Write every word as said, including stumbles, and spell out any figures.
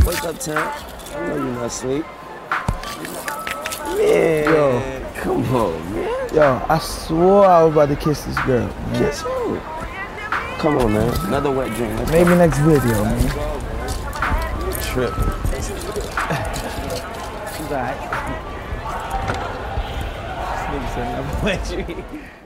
Wake up, Tam. I know you're not asleep. Man, yo, come on, man. Yo, I swore I was about to kiss this girl. Man. Kiss who? Come on, man. Another wet dream. Let's Maybe go. next video, man. Trip. She's alright. This nigga said another wet dream.